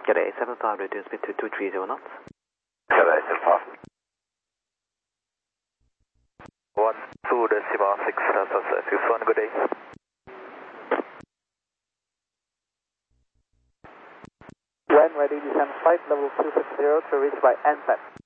G'day, 75 reduce me to 230 knots. G'day, 75. 12.6, that's 1, good day. When ready, descend flight level 260 to reach by NSAT.